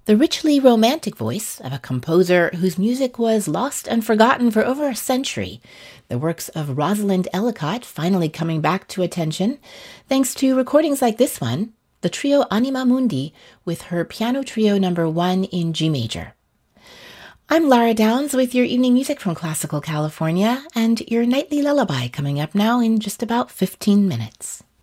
The richly romantic voice of a composer whose music was lost and forgotten for over a century. The works of Rosalind Ellicott finally coming back to attention, thanks to recordings like this one, the trio Anima Mundi with her Piano Trio No. 1 in G major. I'm Lara Downs with your evening music from Classical California and your nightly lullaby coming up now in just about 15 minutes.